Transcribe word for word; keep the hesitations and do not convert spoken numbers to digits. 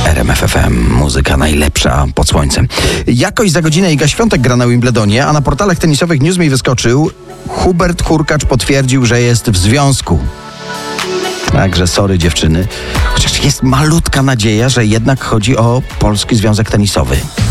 R M F F M. Muzyka najlepsza pod słońcem. Jakoś za godzinę Iga Świątek gra na Wimbledonie, a na portalach tenisowych news mi wyskoczył. Hubert Hurkacz potwierdził, że jest w związku. Także sorry dziewczyny. Chociaż jest malutka nadzieja, że jednak chodzi o Polski Związek Tenisowy.